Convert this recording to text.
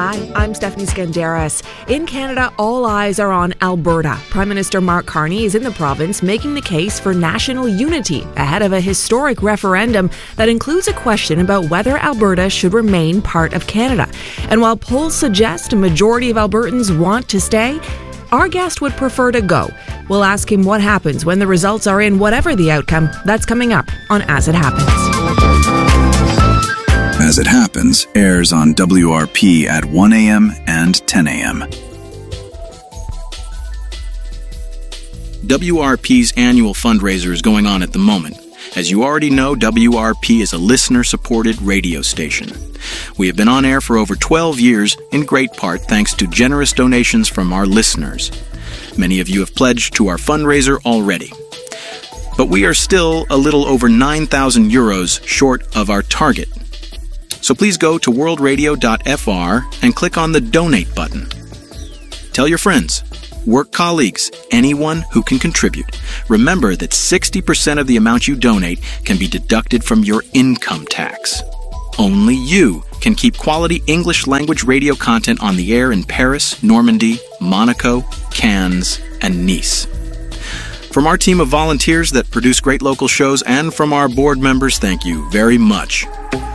Hi, I'm Stephanie Skandaris. In Canada, all eyes are on Alberta. Prime Minister Mark Carney is in the province making the case for national unity ahead of a historic referendum that includes a question about whether Alberta should remain part of Canada. And while polls suggest a majority of Albertans want to stay, our guest would prefer to go. We'll ask him what happens when the results are in, whatever the outcome. That's coming up on As It Happens. As It Happens airs on WRP at 1 a.m. and 10 a.m. WRP's annual fundraiser is going on at the moment. As you already know, WRP is a listener-supported radio station. We have been on air for over 12 years, in great part thanks to generous donations from our listeners. Many of you have pledged to our fundraiser already. But we are still a little over 9,000 euros short of our target. So please go to worldradio.fr and click on the Donate button. Tell your friends, work colleagues, anyone who can contribute. Remember that 60% of the amount you donate can be deducted from your income tax. Only you can keep quality English language radio content on the air in Paris, Normandy, Monaco, Cannes, and Nice. From our team of volunteers that produce great local shows and from our board members, thank you very much.